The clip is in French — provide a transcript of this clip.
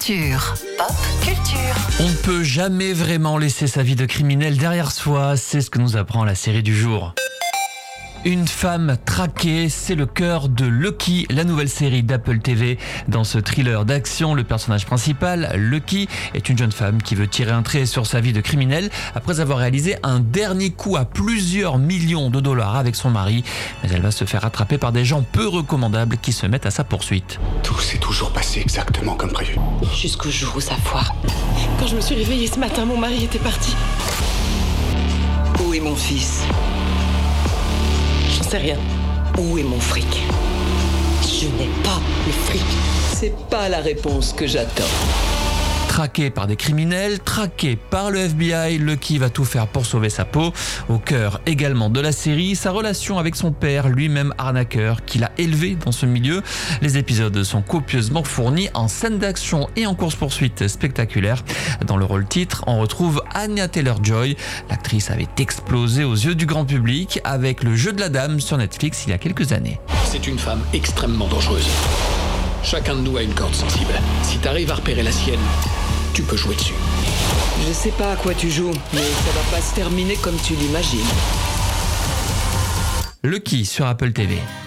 culture. Pop culture. On ne peut jamais vraiment laisser sa vie de criminel derrière soi, c'est ce que nous apprend la série du jour. Une femme traquée, c'est le cœur de Lucky, la nouvelle série d'Apple TV. Dans ce thriller d'action, le personnage principal, Lucky, est une jeune femme qui veut tirer un trait sur sa vie de criminel après avoir réalisé un dernier coup à plusieurs millions de dollars avec son mari. Mais elle va se faire attraper par des gens peu recommandables qui se mettent à sa poursuite. Tout s'est toujours passé exactement comme prévu. Jusqu'au jour où ça foire. Quand je me suis réveillée ce matin, mon mari était parti. Où est mon fils ? J'en sais rien. Où est mon fric ? Je n'ai pas le fric. C'est pas la réponse que j'attends. Traqué par des criminels, traqué par le FBI, Lucky va tout faire pour sauver sa peau. Au cœur également de la série, sa relation avec son père, lui-même arnaqueur, qui l'a élevé dans ce milieu. Les épisodes sont copieusement fournis en scènes d'action et en course-poursuite spectaculaires. Dans le rôle titre, on retrouve Anya Taylor-Joy. L'actrice avait explosé aux yeux du grand public avec Le Jeu de la Dame sur Netflix il y a quelques années. C'est une femme extrêmement dangereuse. Chacun de nous a une corde sensible. Si t'arrives à repérer la sienne, tu peux jouer dessus. Je sais pas à quoi tu joues, mais ça va pas se terminer comme tu l'imagines. Lucky sur Apple TV.